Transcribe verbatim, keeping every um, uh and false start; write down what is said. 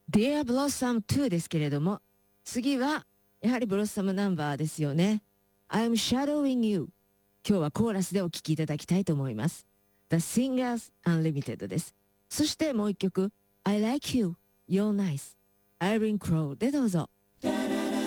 Dear Blossom ツーですけれども、次は、やはりブロッサムナンバーですよね。I'm shadowing you。今日はコーラスでお聴きいただきたいと思います。The Singers Unlimited です。そしてもう一曲、I like you, you're nice。Irene Crow でどうぞ。